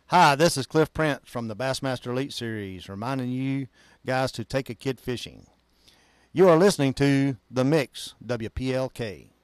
Hi, this is Cliff Prince from the Bassmaster Elite Series, reminding you guys to take a kid fishing. You are listening to The Mix, WPLK.